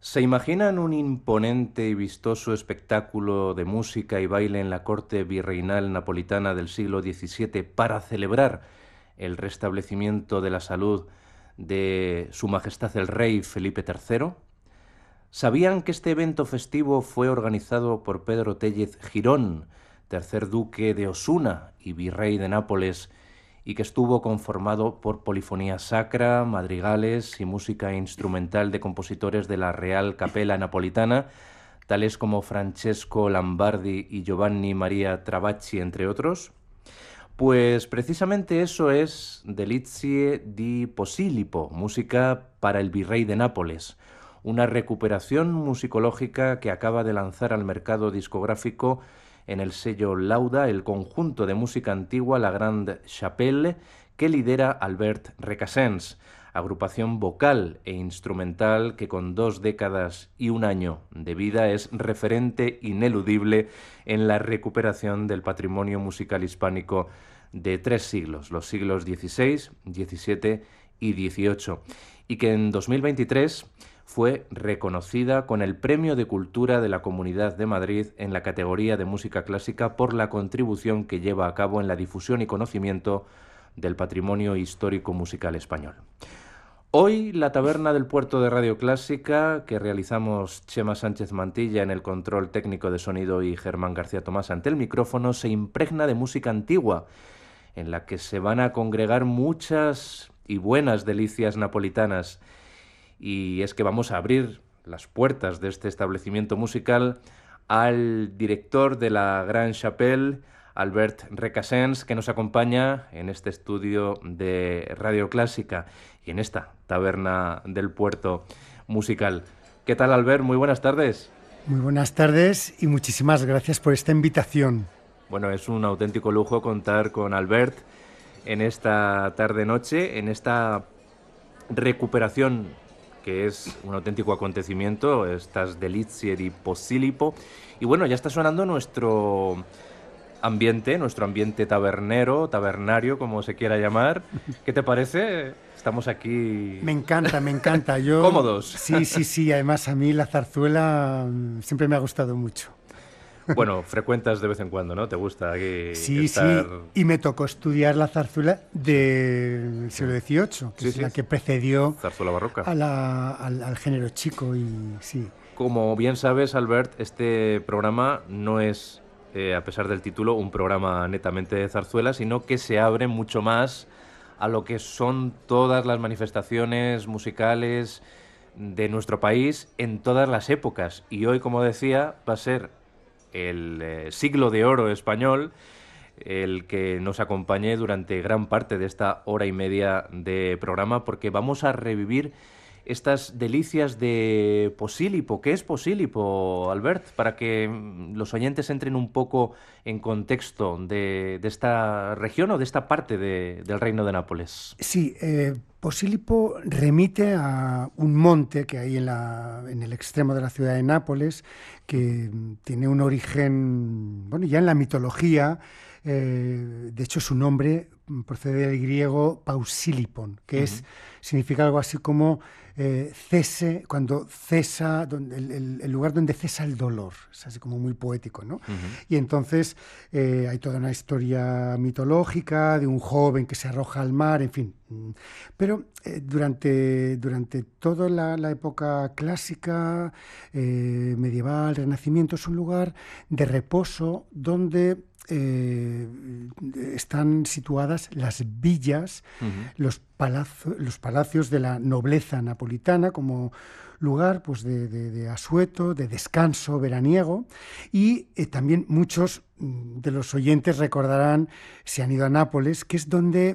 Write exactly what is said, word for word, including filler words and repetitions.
¿Se imaginan un imponente y vistoso espectáculo de música y baile en la corte virreinal napolitana del siglo diecisiete para celebrar el restablecimiento de la salud de Su Majestad el Rey Felipe tercero? ¿Sabían que este evento festivo fue organizado por Pedro Téllez Girón, tercer duque de Osuna y virrey de Nápoles, y que estuvo conformado por polifonía sacra, madrigales y música instrumental de compositores de la Real Capella Napolitana, tales como Francesco Lambardi y Giovanni Maria Travacci, entre otros? Pues precisamente eso es Delizie di Posilipo, música para el virrey de Nápoles, una recuperación musicológica que acaba de lanzar al mercado discográfico en el sello Lauda el conjunto de música antigua La Grande Chapelle que lidera Albert Recasens, agrupación vocal e instrumental que con dos décadas y un año de vida es referente ineludible en la recuperación del patrimonio musical hispánico de tres siglos, los siglos dieciséis, diecisiete y dieciocho, y que en dos mil veintitrés fue reconocida con el Premio de Cultura de la Comunidad de Madrid en la categoría de música clásica por la contribución que lleva a cabo en la difusión y conocimiento del patrimonio histórico musical español. Hoy la taberna del Puerto de Radio Clásica, que realizamos Chema Sánchez Mantilla en el control técnico de sonido y Germán García Tomás ante el micrófono, se impregna de música antigua, en la que se van a congregar muchas y buenas delicias napolitanas. Y es que vamos a abrir las puertas de este establecimiento musical al director de la Grande Chapelle, Albert Recasens, que nos acompaña en este estudio de Radio Clásica y en esta taberna del puerto musical. ¿Qué tal, Albert? Muy buenas tardes. Muy buenas tardes y muchísimas gracias por esta invitación. Bueno, es un auténtico lujo contar con Albert en esta tarde-noche, en esta recuperación que es un auténtico acontecimiento, estas Delizie di Posilipo. Y bueno, ya está sonando nuestro ambiente, nuestro ambiente tabernero, tabernario, como se quiera llamar. ¿Qué te parece? Estamos aquí... Me encanta, me encanta. Yo... ¿Cómodos? Sí, sí, sí. Además, a mí la zarzuela siempre me ha gustado mucho. Bueno, frecuentas de vez en cuando, ¿no? ¿Te gusta aquí sí, estar...? Sí, y me tocó estudiar la zarzuela del siglo dieciocho, que sí, es sí. la que precedió zarzuela barroca. A la, al, al género chico y sí. Como bien sabes, Albert, este programa no es, eh, a pesar del título, un programa netamente de zarzuela, sino que se abre mucho más a lo que son todas las manifestaciones musicales de nuestro país en todas las épocas. Y hoy, como decía, va a ser el eh, siglo de oro español el que nos acompañe durante gran parte de esta hora y media de programa, porque vamos a revivir estas delicias de Posilipo. ¿Qué es Posilipo, Albert? Para que los oyentes entren un poco en contexto de, de esta región o de esta parte de, del Reino de Nápoles. Sí, eh, Posilipo remite a un monte que hay en, la, en el extremo de la ciudad de Nápoles, que tiene un origen, bueno, ya en la mitología. Eh, de hecho, su nombre procede del griego Pausilipon, que uh-huh. es, significa algo así como eh, cese, cuando cesa, donde, el, el lugar donde cesa el dolor. Es así como muy poético, ¿no? Uh-huh. Y entonces eh, hay toda una historia mitológica de un joven que se arroja al mar, en fin. Pero eh, durante, durante toda la, la época clásica, eh, medieval, renacimiento, es un lugar de reposo donde Eh, están situadas las villas, uh-huh. los, palazo, los palacios de la nobleza napolitana como lugar pues, de, de, de asueto, de descanso veraniego, y eh, también muchos de los oyentes recordarán, si han ido a Nápoles, que es donde